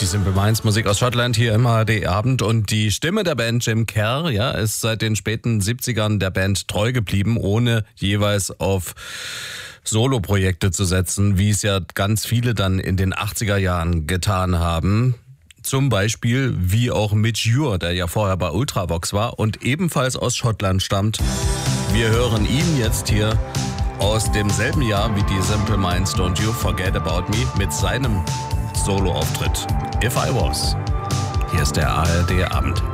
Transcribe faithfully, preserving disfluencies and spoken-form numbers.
Die Simple Minds, Musik aus Schottland hier im A R D-Abend. Und die Stimme der Band Jim Kerr, ja, ist seit den späten siebzigern der Band treu geblieben, ohne jeweils auf Soloprojekte zu setzen, wie es ja ganz viele dann in den achtziger Jahren getan haben. Zum Beispiel wie auch Midge Ure, der ja vorher bei Ultravox war und ebenfalls aus Schottland stammt. Wir hören ihn jetzt hier aus demselben Jahr wie die Simple Minds, Don't You Forget About Me, mit seinem Solo-Auftritt If I Was. Hier ist der A R D-Abend.